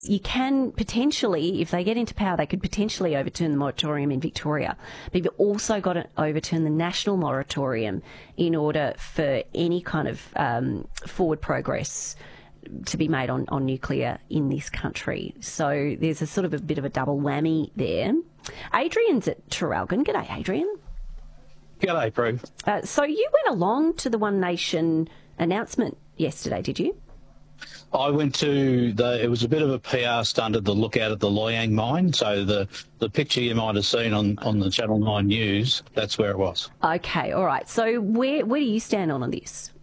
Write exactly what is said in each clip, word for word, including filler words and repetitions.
You can potentially, if they get into power, they could potentially overturn the moratorium in Victoria. But you've also got to overturn the national moratorium in order for any kind of um, forward progress to be made on, on nuclear in this country. So there's a sort of a bit of a double whammy there. Adrian's at Traralgon. G'day, Adrian. G'day, Prue. Uh, so you went along to the One Nation announcement yesterday, did you? I went to the, it was a bit of a P R stunt at the Lookout at the Loy Yang mine. So the, the picture you might have seen on, on the Channel nine News, that's where it was. Okay, all right. So where where do you stand on, on this?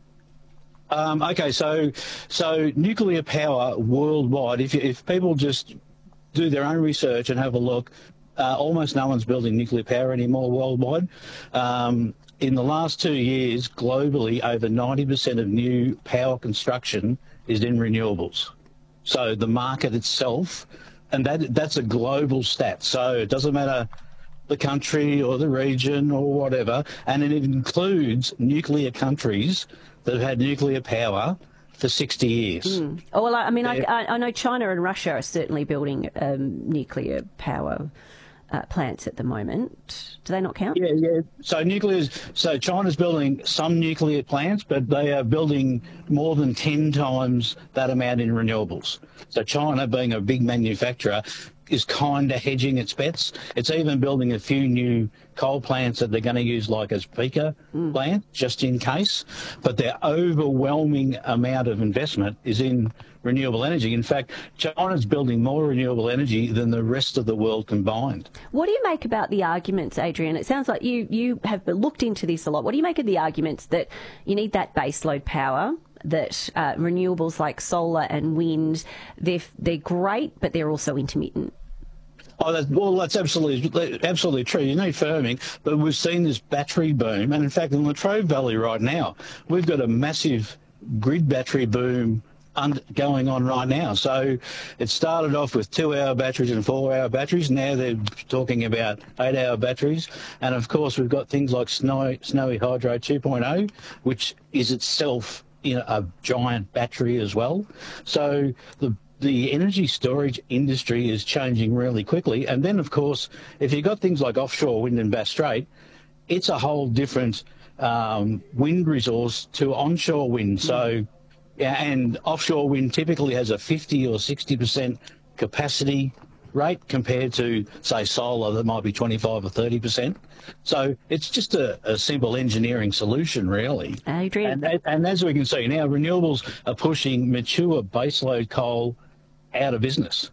Um, okay, so so nuclear power worldwide, if, if people just do their own research and have a look, uh, almost no one's building nuclear power anymore worldwide. Um, in the last two years, globally, over ninety percent of new power construction is in renewables. So the market itself, and that that's a global stat. So it doesn't matter the country or the region or whatever, and it includes nuclear countries that have had nuclear power for sixty years. Mm. Oh, well, I mean, I, I know China and Russia are certainly building um, nuclear power uh, plants at the moment. Do they not count? Yeah, yeah. So nuclear. So China's building some nuclear plants, but they are building more than ten times that amount in renewables. So China, being a big manufacturer, is kind of hedging its bets. It's even building a few new coal plants that they're going to use like as peaker mm. plant, just in case. But their overwhelming amount of investment is in renewable energy. In fact, China's building more renewable energy than the rest of the world combined. What do you make about the arguments, Adrian? It sounds like you, you have looked into this a lot. What do you make of the arguments that you need that baseload power, that uh, renewables like solar and wind, they're, they're great, but they're also intermittent? Oh, that, well, that's absolutely absolutely true. You need firming, but we've seen this battery boom, and in fact, in Latrobe Valley right now, we've got a massive grid battery boom going on right now. So it started off with two-hour batteries and four-hour batteries. Now they're talking about eight-hour batteries, and of course, we've got things like Snowy, Snowy Hydro two point oh, which is itself, you know, a giant battery as well. So the The energy storage industry is changing really quickly. And then, of course, if you've got things like offshore wind in Bass Strait, it's a whole different um, wind resource to onshore wind. So, yeah, and offshore wind typically has a fifty or sixty percent capacity rate compared to, say, solar that might be twenty-five or thirty percent. So it's just a, a simple engineering solution, really. Adrian. And, and as we can see now, renewables are pushing mature baseload coal out of business.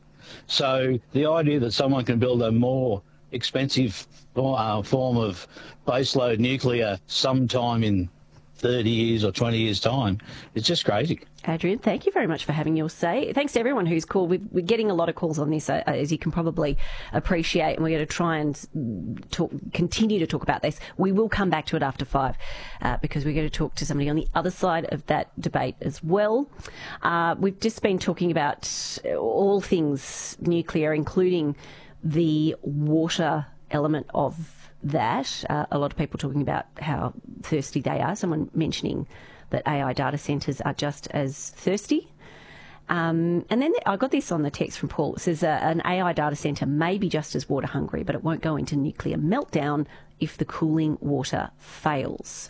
So the idea that someone can build a more expensive uh, form of baseload nuclear sometime in thirty years or twenty years' time is just crazy. Adrian, thank you very much for having your say. Thanks to everyone who's called. We're, we're getting a lot of calls on this, uh, as you can probably appreciate, and we're going to try and talk, continue to talk about this. We will come back to it after five uh, because we're going to talk to somebody on the other side of that debate as well. Uh, we've just been talking about all things nuclear, including the water element of that. Uh, a lot of people talking about how thirsty they are. Someone mentioning that A I data centres are just as thirsty. Um, and then I got this on the text from Paul. It says uh, an A I data centre may be just as water hungry, but it won't go into nuclear meltdown if the cooling water fails.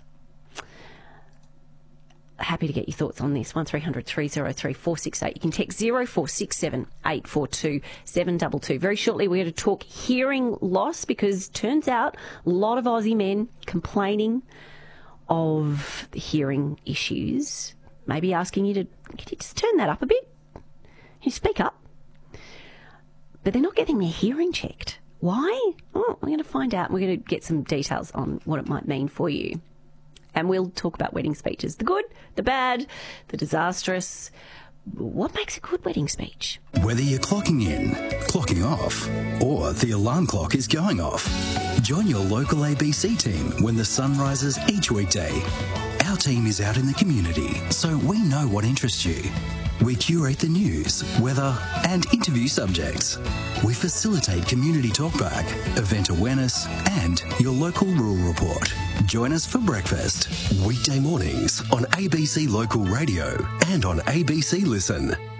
Happy to get your thoughts on this. one three hundred three oh three four six eight. You can text zero four six seven eight four two seven two two. Very shortly, we're going to talk hearing loss, because turns out a lot of Aussie men complaining of hearing issues. Maybe asking you to, can you just turn that up a bit? Can you speak up? But they're not getting their hearing checked. Why? Oh, we're going to find out. We're going to get some details on what it might mean for you. And we'll talk about wedding speeches. The good, the bad, the disastrous. What makes a good wedding speech? Whether you're clocking in, clocking off, or the alarm clock is going off, join your local A B C team when the sun rises each weekday. Our team is out in the community, so we know what interests you. We curate the news, weather, and interview subjects. We facilitate community talkback, event awareness, and your local rural report. Join us for breakfast, weekday mornings on A B C Local Radio and on A B C Listen.